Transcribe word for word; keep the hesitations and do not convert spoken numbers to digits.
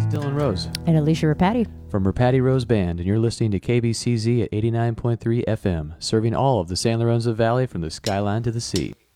Dylan Rose. And Alicia Rapati. From Rapati Rose Band, and you're listening to K B C Z at eighty-nine point three F M, serving all of the San Lorenzo Valley from the skyline to the sea.